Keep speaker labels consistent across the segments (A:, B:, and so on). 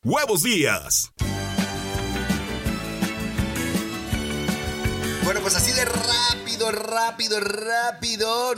A: Huevos Días.
B: Bueno, pues así de rápido,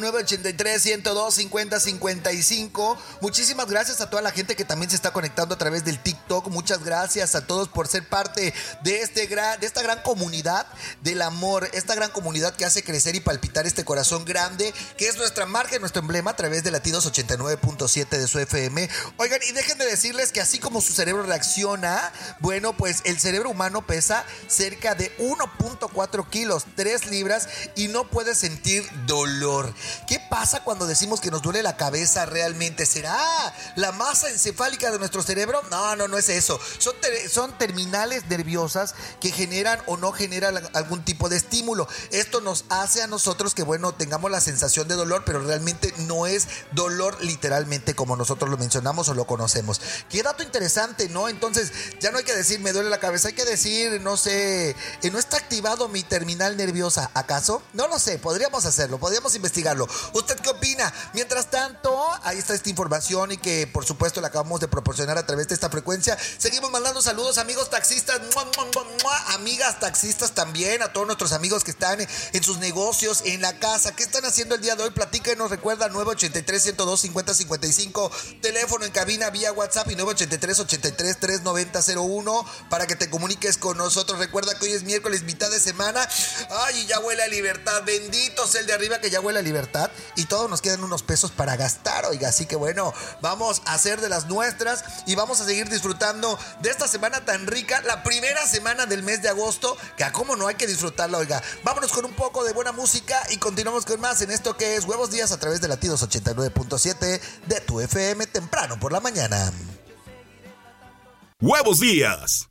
B: 983-102-50-55. Muchísimas gracias a toda la gente que también se está conectando a través del TikTok. Muchas gracias a todos por ser parte de esta gran comunidad del amor, esta gran comunidad que hace crecer y palpitar este corazón grande, que es nuestra marca y nuestro emblema a través de Latidos 89.7 de su FM. Oigan, y déjenme decirles que así como su cerebro reacciona, bueno, pues el cerebro humano pesa cerca de 1.4 kilos, 3 libras, y no puede sentir dolor. ¿Qué pasa cuando decimos que nos duele la cabeza realmente? ¿Será la masa encefálica de nuestro cerebro? No es eso. Son terminales nerviosas que generan o no generan algún tipo de estímulo. Esto nos hace a nosotros que, bueno, tengamos la sensación de dolor, pero realmente no es dolor literalmente como nosotros lo mencionamos o lo conocemos. Qué dato interesante, ¿no? Entonces, ya no hay que decir me duele la cabeza, hay que decir, no sé, no está activado mi terminal nerviosa, ¿acaso? No lo sé, podríamos hacerlo, podríamos investigarlo. ¿Usted qué opina? Mientras tanto, ahí está esta información y que por supuesto la acabamos de proporcionar a través de esta frecuencia. Seguimos mandando saludos, amigos taxistas, amigas taxistas también, a todos nuestros amigos que están en sus negocios, en la casa. ¿Qué están haciendo el día de hoy? Platíquenos, recuerda 983-102-50-55, teléfono en cabina vía WhatsApp y 983-83-390-01 para que te comuniques con nosotros. Recuerda que hoy es miércoles, mitad de semana. Ay, ya huele a libertad. Bendito sea el de arriba que ya huele a libertad. Y todos nos quedan unos pesos para gastar, oiga. Así que bueno, vamos a hacer de las nuestras y vamos a seguir disfrutando de esta semana tan rica. La primera semana del mes de agosto, que a cómo no hay que disfrutarla, oiga. Vámonos con un poco de buena música y continuamos con más en esto que es Huevos Días a través de Latidos 89.7 de tu FM temprano por la mañana.
A: Huevos Días.